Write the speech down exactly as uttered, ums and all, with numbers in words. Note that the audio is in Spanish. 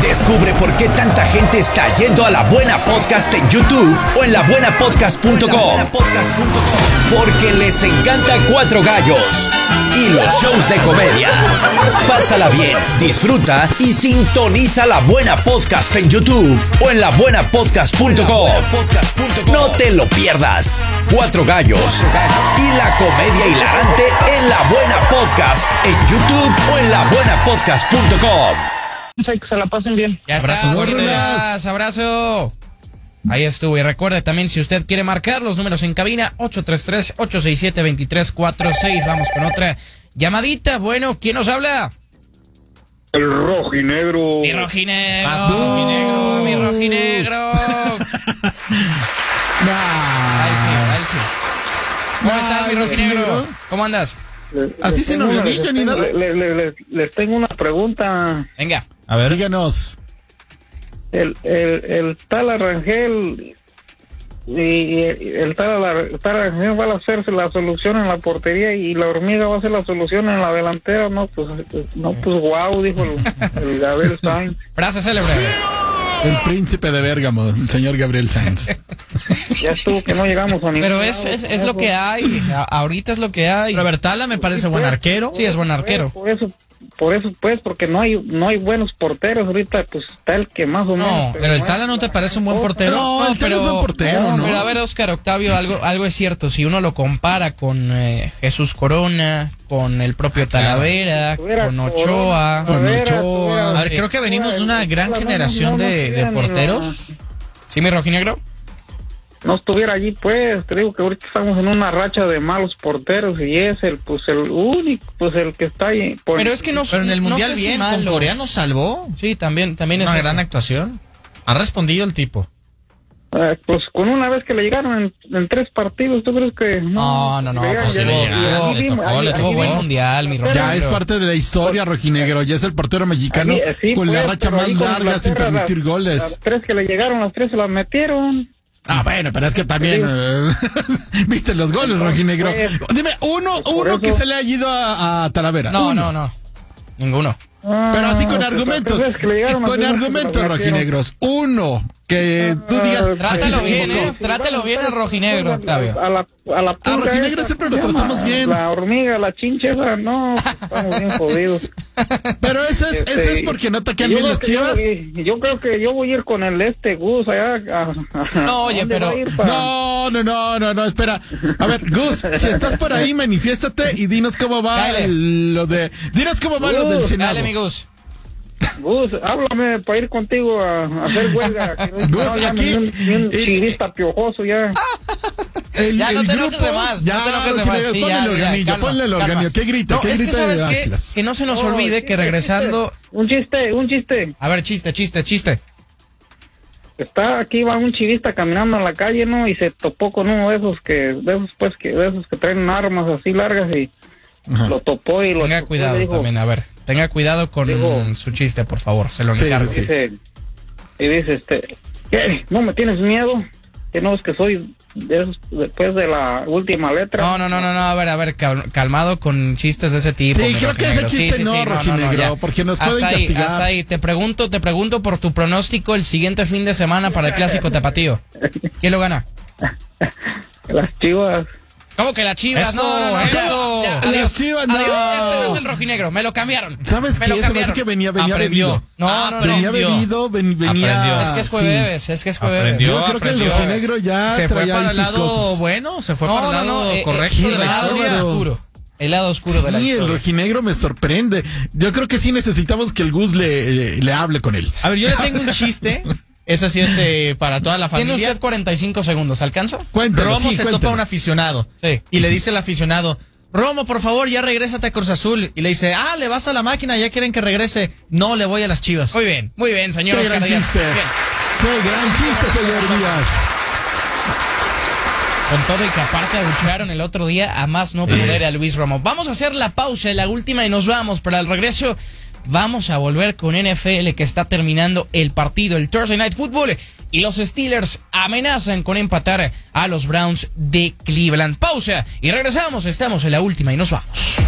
Descubre por qué tanta gente está yendo a La Buena Podcast en YouTube o en la buena podcast punto com. Porque les encanta Cuatro Gallos y los shows de comedia. Pásala bien, disfruta y sintoniza La Buena Podcast en YouTube o en la buena podcast punto com. No te lo pierdas. Cuatro Gallos y la comedia hilarante en La Buena Podcast en YouTube o en la buena podcast punto com. Que se la pasen bien. Ya Abrazo, está, gordas. abrazo. Ahí estuvo. Y recuerde también, si usted quiere marcar los números en cabina, ocho tres tres, ocho seis siete, dos tres cuatro seis. Vamos con otra llamadita. Bueno, ¿quién nos habla? El rojinegro. Mi rojinegro. Ah, rojinegro. Mi rojinegro. Nah. Ahí sí, ahí sí. ¿Cómo Nah, estás, mi rojinegro? rojinegro. ¿Cómo andas? Le- Así les sin tengo una- organillo les ni tengo- nada. le- le- le- Les tengo una pregunta. Venga. A ver, díganos. El, el, el tal Arrangel y, y el tal, Ar- tal Arrangel va a hacerse la solución en la portería y la hormiga va a hacer la solución en la delantera. No, pues, no, pues wow, dijo el, el Gabriel Sainz. Frase célebre. El príncipe de Bérgamo, el señor Gabriel Sainz. Ya estuvo que no llegamos a ningún Pero es, lado, es, es lo que hay. A- ahorita es lo que hay. Robert Tala me parece buen arquero. Sí, es buen arquero. Por eso, por eso pues, porque no hay no hay buenos porteros ahorita, pues está el que más o No, menos. Pero el Tala no te parece un buen portero. No, el Tala es buen portero, no, ¿no? Pero a ver, Oscar Octavio, algo, algo es cierto. Si uno lo compara con eh, Jesús Corona, con el propio Talavera, Tuviera con Ochoa. Corona, Con Talavera, Ochoa. tuviera- A ver, creo que venimos de una gran No, no, generación no, no, de, no, de no, porteros. ¿Sí, mi rojinegro? no estuviera allí, pues, te digo que ahorita estamos en una racha de malos porteros y es el, pues, el único, pues, el que está ahí. Por, Pero es que no Pero en el no Mundial sé si bien, con malos. Corea nos salvó. Sí, también, también es Una eso. gran actuación. Ha respondido el tipo. eh, pues, con una vez que le llegaron en, en tres partidos, ¿tú crees que No, no, no, Le pues sí, llegan, le ya- llegó, allí le vimos- tocó, allí- le allí Tuvo buen vimos- mundial, mi Ya rojinegro. es parte de la historia, rojinegro. Ya es el portero mexicano allí, sí, con la pues, racha pero más ahí con larga sin Inglaterra, permitir las- goles. Las tres que le llegaron, las tres se las metieron. Ah, bueno, pero es que también eh, viste los goles, rojinegro. Dime, uno, Por uno que eso- se le ha ido a, a Talavera. No, Uno. no, no. Ninguno. Pero así con Ah, argumentos. las tres que le llegaron, las Con tres que se las argumentos, metieron. rojinegros. Uno que tú digas. Ah, Trátalo aquí se bien, equivocó. ¿eh? Trátalo bien el rojinegro, Octavio. A la, a la pulga rojinegro esa, siempre lo ¿cómo se tratamos llama? bien. La hormiga, la chincha esa, no, estamos bien jodidos. Pero eso es, eso Este, es porque no te quedan yo bien creo las que yo- chivas. Yo, creo que yo voy a ir con el este Gus allá. A, a- No, oye, ¿dónde pero- va a ir pa- No, no, no, no, no, espera. A ver, Gus, si estás por ahí, manifiéstate y dinos cómo va Dale. el- lo de. Dinos cómo va lo del Gus, Senado. Dale, amigos. Gus, háblame para ir contigo a, a hacer huelga. que no- Gus, no, ya aquí- me dio un, dio un eh, chivista piojoso ya. El, Ya, no el te enojes grupo, de más, ya, no te enojes de rojinegro, más, sí, ponle ya, el ya, organillo, calma, ponle el calma. organillo. ¿Qué grita? No, ¿Qué es que grita sabes de qué, Atlas? que no se nos No, olvide chiste, que regresando... chiste. Un chiste, un chiste. A ver, chiste, chiste, chiste. Está aquí, va un chivista caminando en la calle, ¿no? Y se topó con uno de esos que, de esos pues que, de esos que traen armas así largas y Ajá. lo topó y lo Tenga topó y cuidado le dijo- también, a ver. Tenga cuidado con Digo- su chiste, por favor. Se lo Sí, encargo. sí, sí. Dice, y dice, este, ¿qué? ¿No me tienes miedo? Que no es que soy de esos, después de la última letra. No, no, no, no, no, a ver, a ver, cal- calmado con chistes de ese tipo. Sí, mi creo que ese rojinegro. chiste no, rojinegro, ya. porque nos hasta pueden ahí, castigar. Hasta ahí, te pregunto, te pregunto por tu pronóstico el siguiente fin de semana para el Clásico Tapatío. ¿Quién lo gana? Las Chivas. ¿Cómo que las Chivas? Eso, no, no, no, ya, eso. ya, Las adiós, Chivas, no. adiós, este no es el rojinegro, me lo cambiaron. ¿Sabes me qué? lo Eso me cambiaron. hace que venía, venía Aprendió. bebido. No, no, no. Venía Aprendió. bebido, ven- venía... Aprendió. Es que es sí. jueves, es que es jueves. Aprendió. Yo creo que el aprendió. rojinegro ya Se fue traía para ahí el sus lado cosas. bueno, se fue No, para el no, lado no, eh, correcto eh, de la el lado historia. oscuro. El lado oscuro de la Sí, el historia. rojinegro me sorprende. Yo creo que sí necesitamos que el Gus le, le, le hable con él. A ver, yo le tengo un chiste. Ese sí es eh, para toda la Tiene familia. usted cuarenta y cinco segundos, ¿alcanza? Cuéntalo, Romo sí, se cuéntalo. topa a un aficionado. Sí. Y le dice el aficionado, Romo, por favor, ya regrésate a Cruz Azul. Y le dice, ah, le vas a la máquina, ya quieren que regrese. No, le voy a las Chivas. Muy bien, muy bien, señor Qué Oscar gran Díaz. chiste. Bien. Qué gran chiste, señor Díaz. Con todo y que aparte abuchearon el otro día a más no poder a Luis Romo. Vamos a hacer la pausa, la última y nos vamos. Pero al regreso vamos a volver con N F L que está terminando el partido, el Thursday Night Football. Y los Steelers amenazan con empatar a los Browns de Cleveland. Pausa y regresamos, estamos en la última y nos vamos.